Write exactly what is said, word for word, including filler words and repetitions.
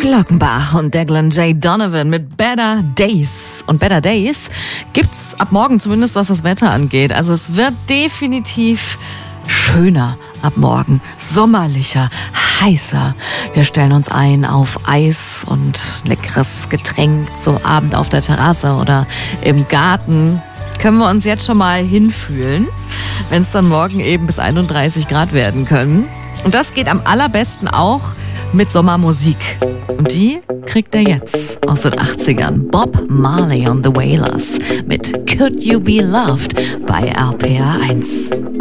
Glockenbach und Declan J. Donovan mit Better Days. Und Better Days gibt's ab morgen zumindest, was das Wetter angeht. Also es wird definitiv schöner ab morgen, sommerlicher, heißer. Wir stellen uns ein auf Eis und leckeres Getränk zum Abend auf der Terrasse oder im Garten. Können wir uns jetzt schon mal hinfühlen, wenn es dann morgen eben bis einunddreißig Grad werden können. Und das geht am allerbesten auch mit Sommermusik. Und die kriegt er jetzt aus den achtzigern. Bob Marley on the Wailers mit Could You Be Loved bei R P R eins.